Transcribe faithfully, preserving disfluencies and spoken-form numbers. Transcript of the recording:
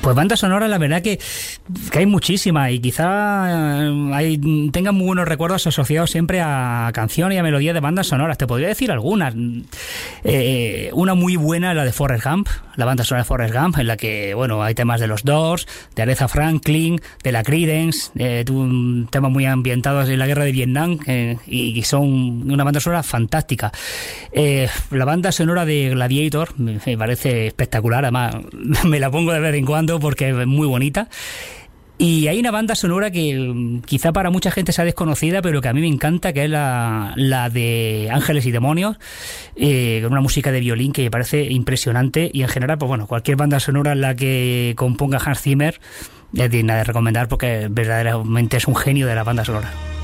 Pues banda sonora, la verdad que, que hay muchísimas y quizá hay, tengan muy buenos recuerdos asociados siempre a canciones y a melodías de bandas sonoras. Te podría decir algunas. Eh, una muy buena, la de Forrest Gump, la banda sonora de Forrest Gump, en la que, bueno, hay temas de los Doors, de Aretha Franklin, de la Creedence, eh, temas muy ambientados en la guerra de Vietnam, eh, y, y son una banda sonora fantástica. Eh, la banda sonora de Gladiator me, me parece espectacular, además me la pongo de vez en cuando porque es muy bonita. Y hay una banda sonora que quizá para mucha gente sea desconocida, pero que a mí me encanta, que es la, la de Ángeles y Demonios, eh, con una música de violín que me parece impresionante. Y en general, pues bueno, cualquier banda sonora en la que componga Hans Zimmer es digna de recomendar porque verdaderamente es un genio de la banda sonora.